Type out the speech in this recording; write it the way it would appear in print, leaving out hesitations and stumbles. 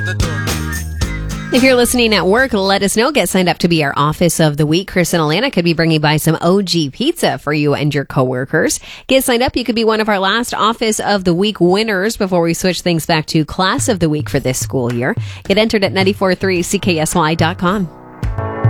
the door. If you're listening at work, let us know. Get signed up to be our Office of the Week. Chris and Alana could be bringing by some OG pizza for you and your coworkers. Get signed up. You could be one of our last Office of the Week winners before we switch things back to Class of the Week for this school year. Get entered at 943CKSY.com.